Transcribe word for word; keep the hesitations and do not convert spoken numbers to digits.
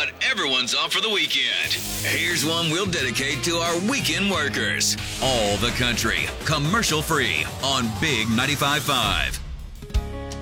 but everyone's off for the weekend. Here's one we'll dedicate to our weekend workers. All the country, commercial free on Big ninety-five point five.